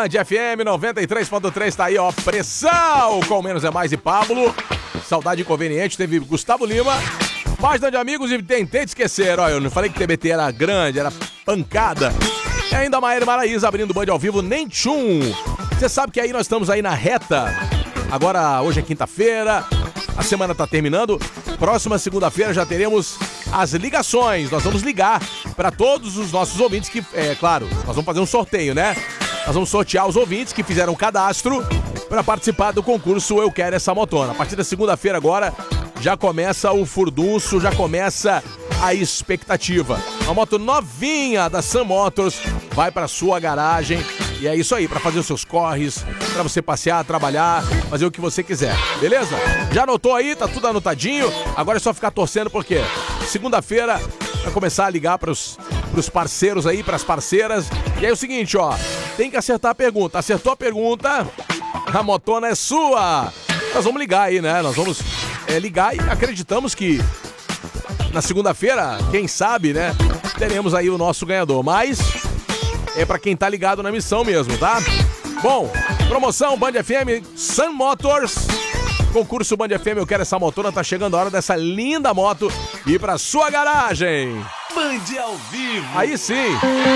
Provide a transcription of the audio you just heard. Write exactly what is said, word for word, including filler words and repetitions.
Band F M noventa e três ponto três tá aí, ó. Pressão com Menos é Mais e Pablo. Saudade inconveniente, teve Gustavo Lima. Página de amigos e tentei te esquecer. Ó, eu não falei que T B T era grande, era pancada. E ainda a Maíra Maraíza abrindo o Band ao vivo, nem tchum. Você sabe que aí nós estamos aí na reta. Agora, hoje é quinta-feira, a semana tá terminando. Próxima segunda-feira já teremos as ligações. Nós vamos ligar para todos os nossos ouvintes que, é claro, nós vamos fazer um sorteio, né? Nós vamos sortear os ouvintes que fizeram cadastro para participar do concurso Eu Quero Essa Motona. A partir da segunda-feira agora já começa o furdunço, já começa a expectativa. Uma moto novinha da Sun Motors vai para sua garagem. E é isso aí, para fazer os seus corres, para você passear, trabalhar, fazer o que você quiser, beleza? Já anotou aí? Tá tudo anotadinho? Agora é só ficar torcendo porque segunda-feira vai começar a ligar para os parceiros aí, para as parceiras. E aí é o seguinte, ó, tem que acertar a pergunta. Acertou a pergunta, a motona é sua. Nós vamos ligar aí, né? Nós vamos é, ligar e acreditamos que na segunda-feira, quem sabe, né, teremos aí o nosso ganhador. Mas é pra quem tá ligado na missão mesmo, tá? Bom, promoção Band F M Sun Motors. Concurso Band F M Eu Quero Essa Motona. Tá chegando a hora dessa linda moto ir pra sua garagem. Band ao vivo. Aí sim.